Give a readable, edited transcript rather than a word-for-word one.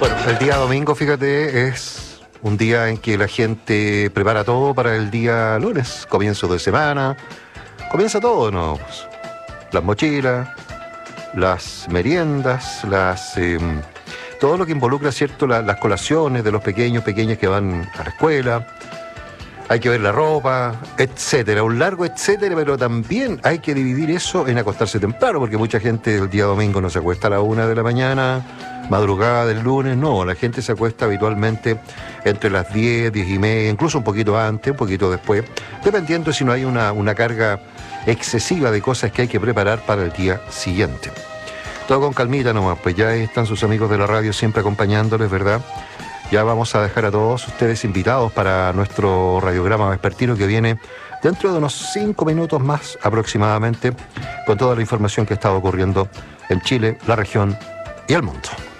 Bueno, el día domingo, fíjate, es un día en que la gente prepara todo para el día lunes, comienzo de semana, comienza todo, ¿no? Pues, las mochilas, las meriendas, todo lo que involucra, ¿cierto?, las colaciones de los pequeñas que van a la escuela. Hay que ver la ropa, etcétera, un largo etcétera, pero también hay que dividir eso en acostarse temprano, porque mucha gente el día domingo no se acuesta a la 1 de la mañana, madrugada del lunes, no, la gente se acuesta habitualmente entre las 10, 10 y media, incluso un poquito antes, un poquito después, dependiendo si no hay una carga excesiva de cosas que hay que preparar para el día siguiente. Todo con calmita nomás, pues ya están sus amigos de la radio siempre acompañándoles, ¿verdad? Ya vamos a dejar a todos ustedes invitados para nuestro radiograma vespertino que viene dentro de unos 5 minutos más aproximadamente, con toda la información que está ocurriendo en Chile, la región y el mundo.